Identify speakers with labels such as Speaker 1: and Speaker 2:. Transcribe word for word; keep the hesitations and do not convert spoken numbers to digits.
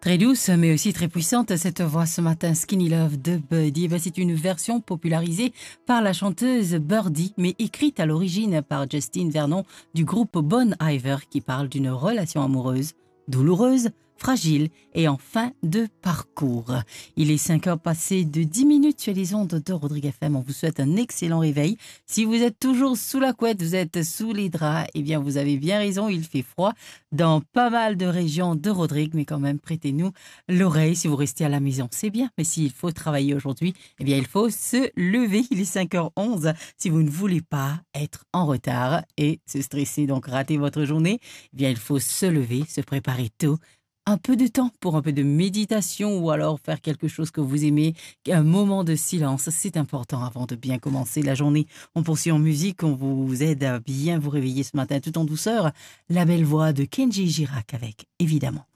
Speaker 1: Très douce, mais aussi très puissante, cette voix ce matin, Skinny Love de Buddy. Ben, c'est une version popularisée par la chanteuse Birdie, mais écrite à l'origine par Justine Vernon du groupe Bon Iver, qui parle d'une relation amoureuse, douloureuse, fragile et en fin de parcours. Il est cinq heures passées de dix minutes sur les ondes de Rodrigue F M. On vous souhaite un excellent réveil. Si vous êtes toujours sous la couette, vous êtes sous les draps, eh bien vous avez bien raison, il fait froid dans pas mal de régions de Rodrigue, mais quand même prêtez-nous l'oreille si vous restez à la maison. C'est bien, mais s'il faut travailler aujourd'hui, eh bien il faut se lever. Il est cinq heures onze. Si vous ne voulez pas être en retard et se stresser, donc rater votre journée, eh bien il faut se lever, se préparer tôt. Un peu de temps pour un peu de méditation ou alors faire quelque chose que vous aimez, un moment de silence, c'est important avant de bien commencer la journée. On poursuit en musique, on vous aide à bien vous réveiller ce matin tout en douceur. La belle voix de Kenji Girac avec, évidemment.